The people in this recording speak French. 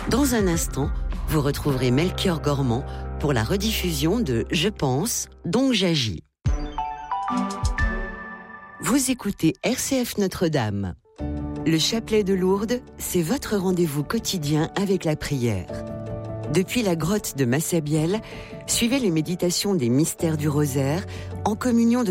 Dans un instant, vous retrouverez Melchior Gormand pour la rediffusion de Je pense, donc j'agis. Vous écoutez RCF Notre-Dame. Le chapelet de Lourdes, c'est votre rendez-vous quotidien avec la prière. Depuis la grotte de Massabielle, suivez les méditations des mystères du rosaire en communion de